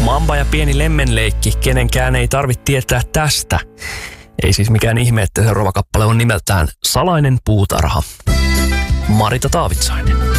Mamba ja pieni lemmenleikki, kenenkään ei tarvitse tietää tästä. Ei siis mikään ihme, että seuraava kappale on nimeltään Salainen puutarha. Marita Taavitsainen.